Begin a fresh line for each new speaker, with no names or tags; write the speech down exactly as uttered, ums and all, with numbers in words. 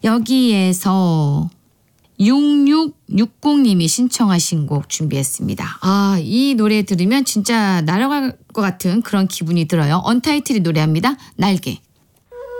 여기에서 육육육공님이 신청하신 곡 준비했습니다. 아, 이 노래 들으면 진짜 날아갈 것 같은 그런 기분이 들어요. 언타이틀이 노래합니다. 날개.